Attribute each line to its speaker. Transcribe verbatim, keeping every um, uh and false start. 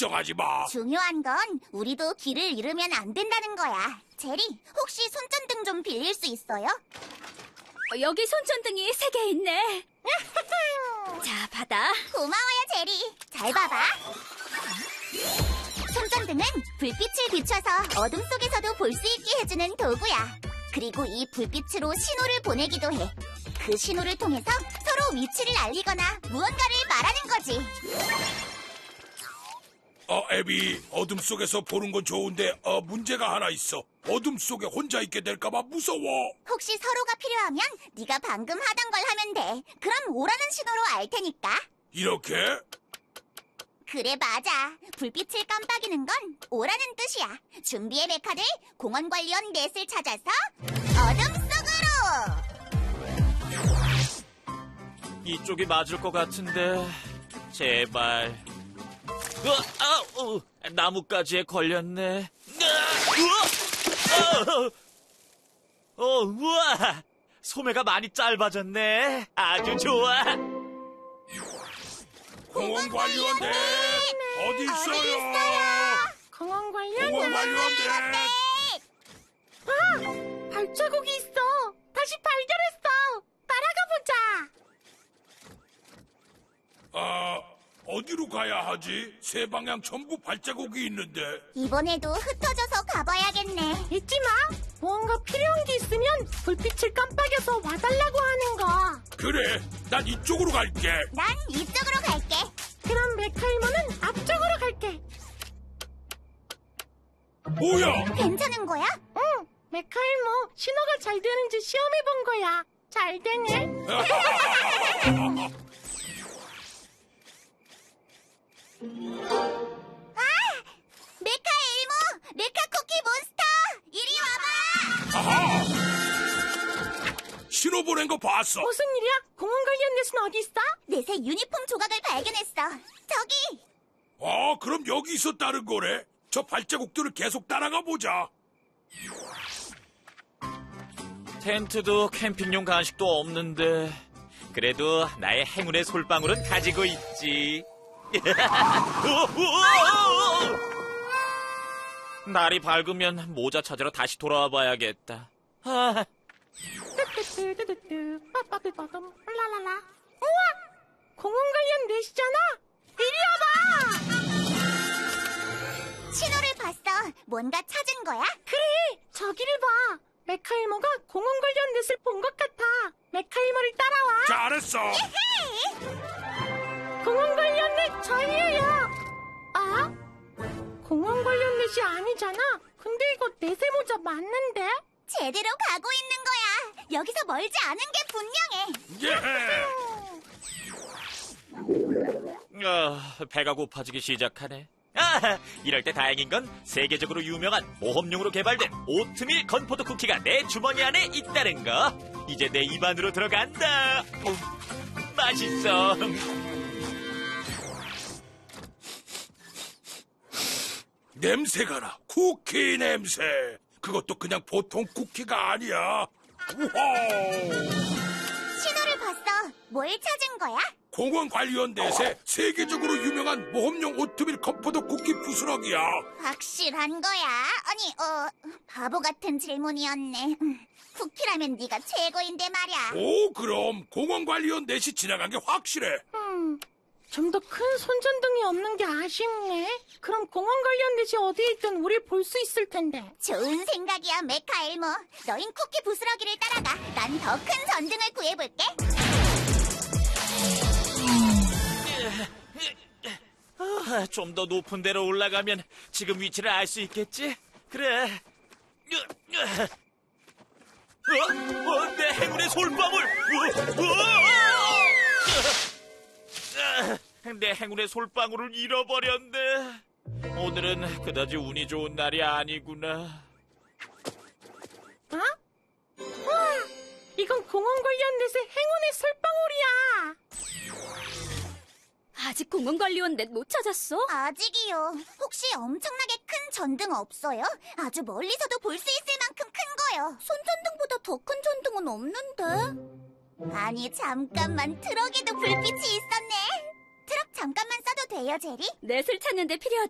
Speaker 1: 걱정하지 마.
Speaker 2: 중요한 건 우리도 길을 잃으면 안 된다는 거야. 제리, 혹시 손전등 좀 빌릴 수 있어요?
Speaker 3: 어, 여기 손전등이 세 개 있네. 자, 받아.
Speaker 2: 고마워요, 제리. 잘 봐봐. 손전등은 불빛을 비춰서 어둠 속에서도 볼 수 있게 해주는 도구야. 그리고 이 불빛으로 신호를 보내기도 해. 그 신호를 통해서 서로 위치를 알리거나 무언가를 말하는 거지.
Speaker 1: 어, 애비, 어둠 속에서 보는 건 좋은데 어, 문제가 하나 있어. 어둠 속에 혼자 있게 될까봐 무서워.
Speaker 2: 혹시 서로가 필요하면 네가 방금 하던 걸 하면 돼. 그럼 오라는 신호로 알 테니까.
Speaker 1: 이렇게?
Speaker 2: 그래, 맞아. 불빛을 깜빡이는 건 오라는 뜻이야. 준비해, 메카들. 공원 관리원 넷을 찾아서 어둠 속으로!
Speaker 4: 이쪽이 맞을 것 같은데 제발. 으아, 아, 어, 나뭇가지에 걸렸네. 으아, 우와, 어, 어, 우와, 소매가 많이 짧아졌네. 아주 좋아.
Speaker 1: 공원 관리원 넷 어디 있어요?
Speaker 2: 어디 있어요?
Speaker 5: 공원 관련
Speaker 1: 공원 관리원 넷.
Speaker 5: 아! 발자국이 있어. 다시 발견했어. 따라가 보자.
Speaker 1: 아, 어디로 가야 하지? 세 방향 전부 발자국이 있는데.
Speaker 2: 이번에도 흩어져서 가봐야겠네.
Speaker 5: 잊지 마. 뭔가 필요한 게 있으면 불빛을 깜빡여서 와달라고 하는 거.
Speaker 1: 그래, 난 이쪽으로 갈게.
Speaker 2: 난 이쪽으로 갈게.
Speaker 5: 그럼 메카이모는 앞쪽으로 갈게.
Speaker 1: 뭐야?
Speaker 2: 괜찮은 거야?
Speaker 5: 응, 메카이모 신호가 잘 되는지 시험해 본 거야. 잘 되네.
Speaker 2: 아! 메카 엘모! 메카 쿠키 몬스터! 이리 와봐!
Speaker 1: 아하! 신호 보낸 거 봤어.
Speaker 5: 무슨 일이야? 공원 관련 넷은 어디 있어?
Speaker 2: 넷의 유니폼 조각을 발견했어. 저기!
Speaker 1: 아, 그럼 여기 있었다는 거네. 저 발자국들을 계속 따라가 보자.
Speaker 4: 텐트도 캠핑용 간식도 없는데 그래도 나의 행운의 솔방울은 가지고 있지. 날이 밝으면 모자 찾으러 다시 돌아와 봐야겠다. 아,
Speaker 5: 뚜뚜뚜뚜뚜 빠빠삐빠밤 라라라. 우와! 공원 관련 넷이잖아. 이리 와봐.
Speaker 2: 신호를 봤어. 뭔가 찾은 거야?
Speaker 5: 그래, 저기를 봐. 메카이모가 공원 관련 넷을 본 것 같아. 메카이모를 따라와.
Speaker 1: 잘했어.
Speaker 5: 공원 관련 넷 저희예요. 아? 공원 관련 넷이 아니잖아. 근데 이거 넷의 모자 맞는데?
Speaker 2: 제대로 가고 있는 거야. 여기서 멀지 않은 게 분명해.
Speaker 1: 예.
Speaker 4: 아, 배가 고파지기 시작하네. 아, 이럴 때 다행인 건 세계적으로 유명한 모험용으로 개발된 오트밀 건포도 쿠키가 내 주머니 안에 있다는 거. 이제 내 입 안으로 들어간다. 어, 맛있어.
Speaker 1: 냄새가 나. 쿠키 냄새. 그것도 그냥 보통 쿠키가 아니야. 우와.
Speaker 2: 신호를 봤어. 뭘 찾은 거야?
Speaker 1: 공원 관리원 넷의 세계적으로 유명한 모험용 오트밀 건포도 쿠키 부스러기야.
Speaker 2: 확실한 거야? 아니, 어, 바보 같은 질문이었네. 음, 쿠키라면 네가 최고인데 말이야.
Speaker 1: 오, 그럼 공원 관리원 넷이 지나간 게 확실해.
Speaker 5: 음, 좀 더 큰 손전등이 없는 게 아쉽네. 그럼 공원 관련 넷이 어디에 있든 우릴 볼 수 있을 텐데.
Speaker 2: 좋은 생각이야, 메카 엘모. 너흰 쿠키 부스러기를 따라가. 난 더 큰 전등을 구해볼게.
Speaker 4: 아, 좀 더 높은 데로 올라가면 지금 위치를 알 수 있겠지? 그래. 어, 어, 내 행운의 솔방울! 어, 어, 내 행운의 솔방울을 잃어버렸네. 오늘은 그다지 운이 좋은 날이 아니구나.
Speaker 5: 어? 우와! 이건 공원 관련 넷의 행운의 솔방울이야.
Speaker 3: 아직 공원 관리원 넷 못 찾았어?
Speaker 2: 아직이요. 혹시 엄청나게 큰 전등 없어요? 아주 멀리서도 볼 수 있을 만큼 큰 거요. 손전등보다 더 큰 전등은 없는데? 아니, 잠깐만. 트럭에도 불빛이 있었네. 트럭 잠깐만 써도 돼요, 제리?
Speaker 3: 넷을 찾는 데 필요하다.